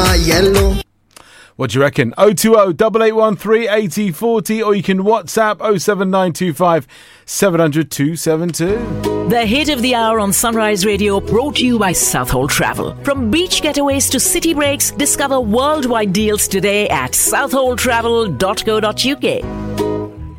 my yellow. What do you reckon? 020 8813 8040, or you can WhatsApp 07925 700 272. The hit of the hour on Sunrise Radio, brought to you by Southhold Travel. From beach getaways to city breaks, discover worldwide deals today at southholdtravel.co.uk.